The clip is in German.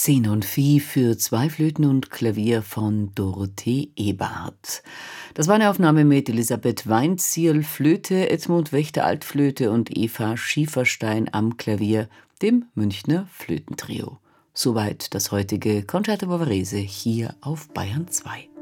Szene und Vieh für zwei Flöten und Klavier von Dorothee Ebert. Das war eine Aufnahme mit Elisabeth Weinzierl Flöte, Edmund Wächter Altflöte und Eva Schieferstein am Klavier, dem Münchner Flötentrio. Soweit das heutige Concerto Bavarese hier auf Bayern 2.